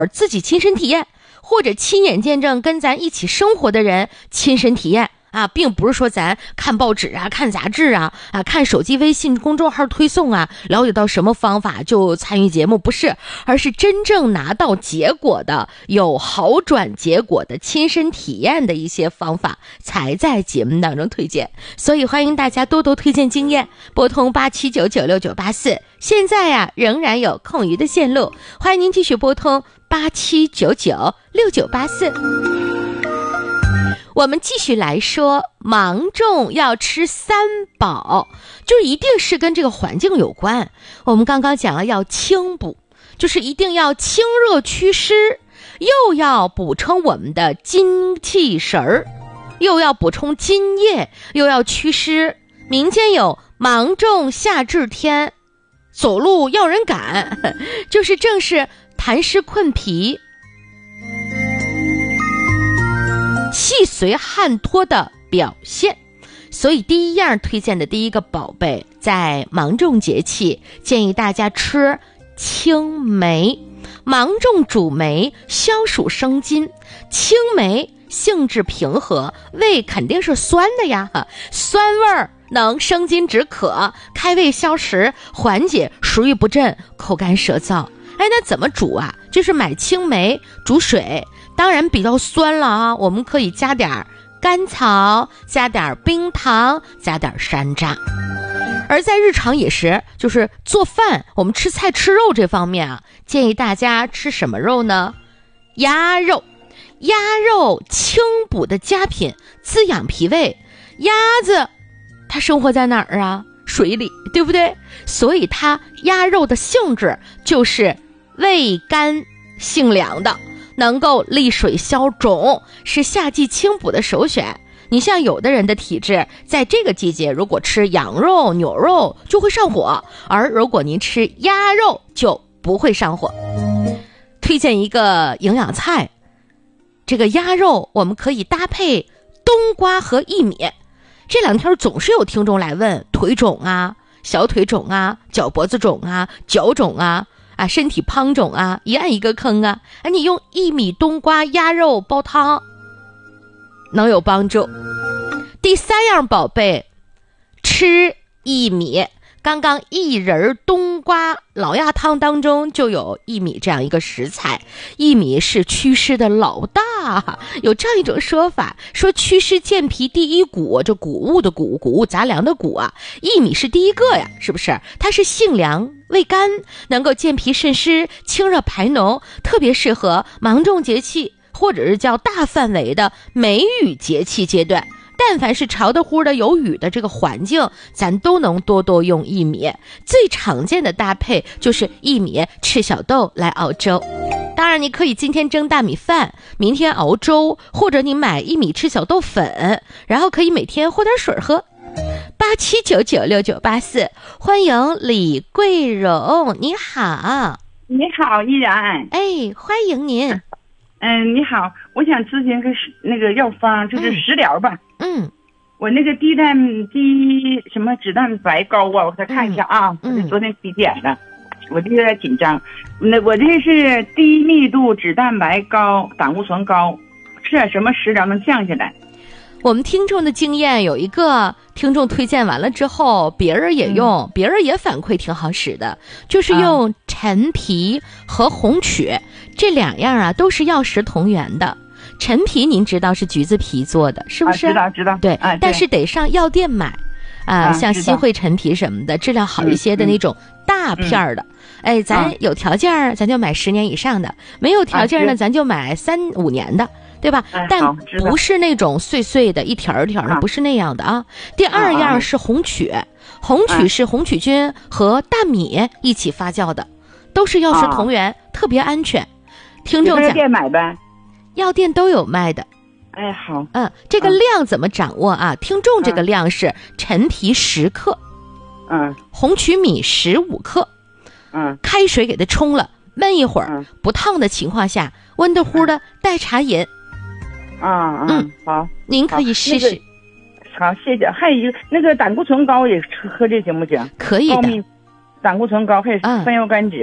自己亲身体验，或者亲眼见证跟咱一起生活的人亲身体验啊，并不是说咱看报纸啊、看杂志啊、看手机微信公众号推送啊，了解到什么方法就参与节目，不是，而是真正拿到结果的、有好转结果的亲身体验的一些方法才在节目当中推荐。所以欢迎大家多多推荐经验，拨通87996984，现在呀仍然有空余的线路，欢迎您继续拨通87996984。我们继续来说，芒种要吃三宝，就是一定是跟这个环境有关。我们刚刚讲了要清补，就是一定要清热祛湿，又要补充我们的精气神儿，又要补充津液，又要祛湿。民间有芒种夏至天，走路要人赶，就是正是痰湿困脾、气随汗脱的表现。所以第一样推荐的第一个宝贝，在芒种节气建议大家吃青梅。芒种主梅，消暑生津，青梅性质平和，胃肯定是酸的呀，酸味儿能生津止渴，开胃消食，缓解食欲不振、口干舌燥。那怎么煮啊？就是买青梅煮水，当然比较酸了啊，我们可以加点甘草，加点冰糖，加点山楂。而在日常饮食，就是做饭，我们吃菜吃肉这方面啊，建议大家吃什么肉呢？鸭肉。鸭肉清补的佳品，滋养脾胃。鸭子它生活在哪儿啊？水里，对不对？所以它鸭肉的性质就是味甘性凉的，能够利水消肿，是夏季清补的首选。你像有的人的体质，在这个季节如果吃羊肉、牛肉就会上火，而如果您吃鸭肉就不会上火。推荐一个营养菜，这个鸭肉我们可以搭配冬瓜和薏米。这两天总是有听众来问腿肿啊、小腿肿啊、脚脖子肿啊、脚肿啊、身体胖肿啊，一按一个坑啊。你用薏米、冬瓜、鸭肉煲汤能有帮助。第三样宝贝，吃薏米。刚刚薏仁冬瓜老鸭汤当中就有薏米这样一个食材，薏米是祛湿的老大，有这样一种说法，说祛湿健脾第一谷，这谷物的谷，谷物杂粮的谷啊，薏米是第一个呀，是不是？它是性凉味甘，能够健脾渗湿、清热排脓，特别适合芒种节气或者是叫大范围的梅雨节气阶段。但凡是潮得乎的有雨的这个环境，咱都能多多用薏米。最常见的搭配就是薏米赤小豆来熬粥。当然你可以今天蒸大米饭，明天熬粥，或者你买薏米赤小豆粉，然后可以每天和点水喝。87996984，欢迎李桂荣，你好。 你好，依然。 欢迎您。 你好，我想咨询个那个药方，就是食疗吧。我那个低什么脂蛋白膏啊，我再看一下啊。昨天体检了，我就有点紧张。我这是低密度脂蛋白膏、胆固醇高，吃点什么食疗能降下来？ 我们听众的经验，有一个听众推荐完了之后，别人也用，别人也反馈挺好使的，就是用陈皮和红曲，这两样啊都是药食同源的。陈皮您知道是橘子皮做的，是不是？ 知道。 对，但是得上药店买像新会陈皮什么的，质量好一些的那种大片的。咱有条件咱就买10年以上的，没有条件呢咱就买3-5年的，对吧？但不是那种碎碎的一条一条的，不是那样的啊。第二样是红曲，红曲是红曲菌和大米一起发酵的，都是药食同源，特别安全。听众讲， 药店买呗， 药店都有卖的。 好。 这个量怎么掌握啊？听众这个量是陈皮10克，红曲米15克，开水给它冲了，焖一会儿，不烫的情况下，温乎乎的代茶饮。好，您可以试试。 好，谢谢。还有一个那个胆固醇高也喝这行不行？ 可以的。 胆固醇高还有三幺甘脂。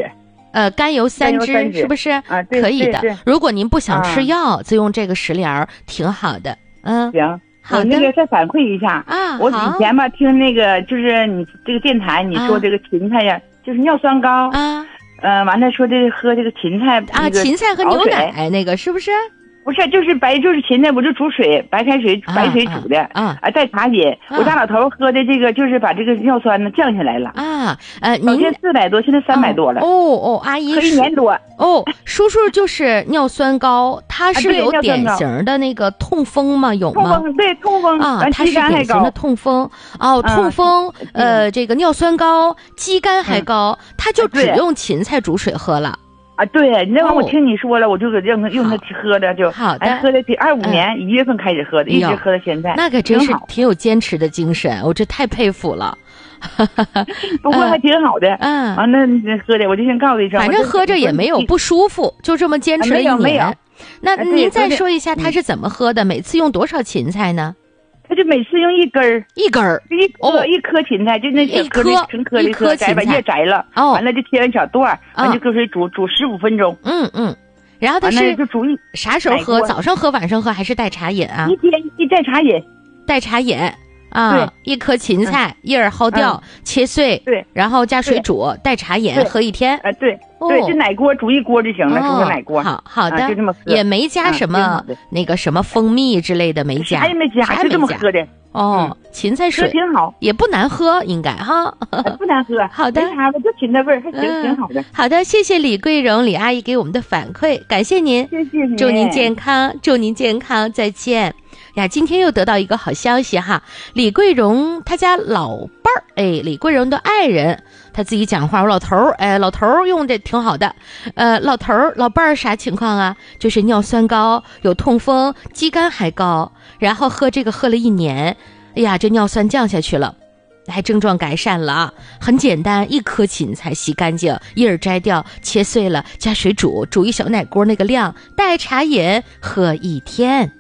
甘油3支是不是？ 啊，对， 可以的。如果您不想吃药，就用这个食疗，挺好的。 行， 好的。 那个再反馈一下啊，我以前吧听那个就是你这个电台，你说这个芹菜呀，就是尿酸高啊，完了说这个喝这个芹菜啊， 芹菜和牛奶那个是不是？ 不是，就是芹菜，我就煮水，白开水煮的带茶饮。我家老头喝的这个，就是把这个尿酸呢降下来了您400多，现在300多了。 阿姨喝1年多。 叔叔就是尿酸高，他是有典型的那个痛风吗？有吗？ 痛风啊，他是典型的痛风痛风这个尿酸高，肌酐还高，他就只用芹菜煮水喝了。 对，那会儿我听你说了，我就给用它喝的，就好的， 喝的25年1月份开始喝的，一直喝到现在。 那可真是挺有坚持的精神，我这太佩服了。 不过还挺好的，完了喝的，我就先告诉一声。 反正喝着也没有不舒服，就这么坚持了1年。那您再说一下他是怎么喝的？每次用多少芹菜呢？ 他就每次用1根儿，一颗芹菜，就那小颗的成颗的颗，把叶摘了，完了就切完小段，完就搁水煮15分钟。 然后他是就煮啥时候喝？早上喝、晚上喝，还是带茶饮啊？ 一天一带茶饮， 带茶饮啊。一颗芹菜叶儿薅掉，切碎， 对， 然后加水煮，带茶饮喝1天。 对，就奶锅煮1锅就行了，煮个奶锅。 好的， 就这么喝， 也没加什么那个什么蜂蜜之类的，没加， 啥也没加，就这么喝的。芹菜水挺好， 也不难喝，应该哈， 不难喝。 好的， 没啥的，就芹菜味儿，还行，挺好的。 好的，谢谢李桂荣李阿姨给我们的反馈，感谢您， 谢谢您， 祝您健康，祝您健康，再见。呀，今天又得到一个好消息哈，李桂荣他家老伴儿，李桂荣的爱人，他自己讲话，我老头儿，老头儿用的挺好的，老头儿老伴儿啥情况啊？就是尿酸高，有痛风，肌酐还高，然后喝这个喝了1年，哎呀，这尿酸降下去了。还症状改善了啊，很简单，一颗芹菜洗干净，叶儿摘掉，切碎了，加水煮一小奶锅那个量，带茶饮喝1天。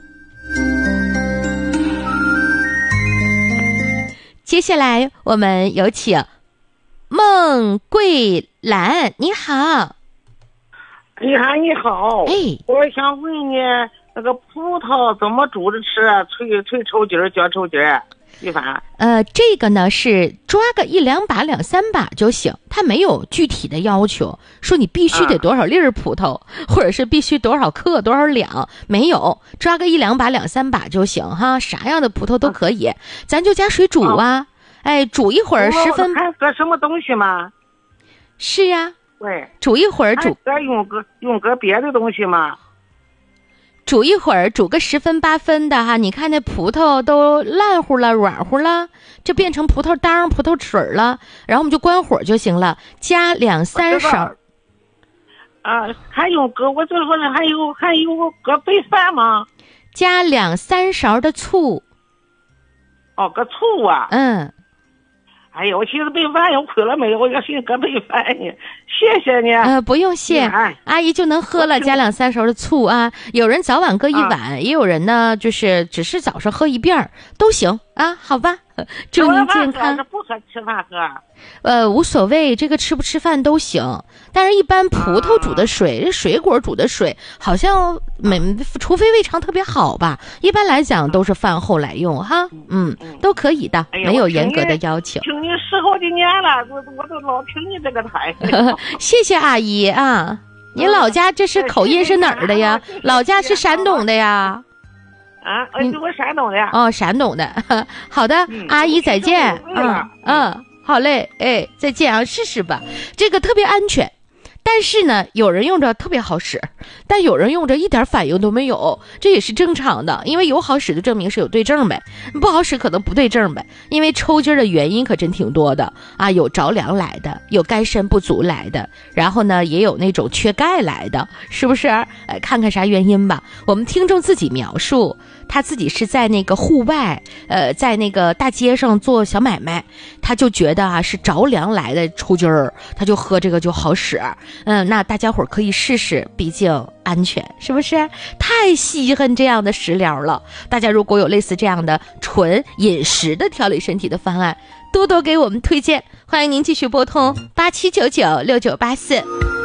接下来我们有请孟桂兰，你好。 你好，我想问你，那个葡萄怎么煮着吃啊？脆抽筋儿，嚼抽筋儿。一凡， 这个呢是抓个1、2把、2、3把就行，它没有具体的要求，说你必须得多少粒儿葡萄，或者是必须多少克、多少两，没有，抓个1、2把、2、3把就行哈，啥样的葡萄都可以，咱就加水煮啊，煮一会儿10分。 还搁什么东西吗？ 是呀， 对， 煮一会儿煮。 还用个别的东西吗？ 煮一会儿，煮个10分8分的哈，你看那葡萄都烂乎了、软乎了，就变成葡萄当、葡萄水了，然后我们就关火就行了，加2、3勺。 还有搁我就说了，还有搁备饭吗？ 加2、3勺的醋。 搁醋啊。哎呀，我寻思备饭又亏了没有？我要寻思搁备饭呢。谢谢你。 不用谢，阿姨就能喝了，加2、3勺的醋啊。有人早晚各1碗，也有人呢，就是只是早上喝1遍都行啊，好吧。祝您健康。 不喝吃饭喝。 无所谓，这个吃不吃饭都行。但是，一般葡萄煮的水、水果煮的水，好像除非胃肠特别好吧，一般来讲都是饭后来用哈。都可以的，没有严格的要求。 听你10好几年了，我都老听你这个台。 谢谢阿姨啊！你老家这是口音是哪儿的呀？老家是山东的呀？ 我山东的。 山东的。好的，阿姨再见。好嘞，再见啊，试试吧，这个特别安全。但是呢，有人用着特别好使，但有人用着一点反应都没有，这也是正常的，因为有好使就证明是有对症呗，不好使可能不对症呗。因为抽筋的原因可真挺多的啊，有着凉来的，有肝肾不足来的，然后呢也有那种缺钙来的，是不是？看看啥原因吧。我们听众自己描述，他自己是在那个户外，在那个大街上做小买卖，他就觉得是着凉来的抽筋儿，他就喝这个就好使。那大家伙儿可以试试，毕竟安全，是不是？太稀罕这样的食疗了。大家如果有类似这样的纯饮食的调理身体的方案， 多多给我们推荐。欢迎您继续拨通87996984。